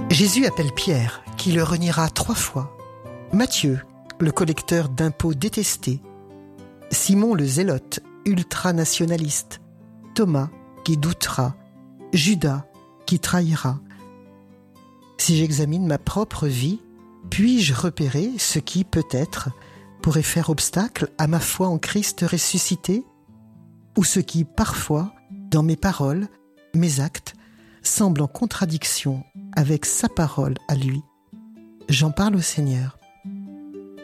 Jésus appelle Pierre, qui le reniera 3 fois. Matthieu, le collecteur d'impôts détesté. Simon le zélote, ultranationaliste. Thomas, qui doutera. Judas, qui trahira. Si j'examine ma propre vie, puis-je repérer ce qui, peut-être, pourrait faire obstacle à ma foi en Christ ressuscité? Ou ce qui, parfois, dans mes paroles, mes actes, semble en contradiction avec sa parole à lui? J'en parle au Seigneur.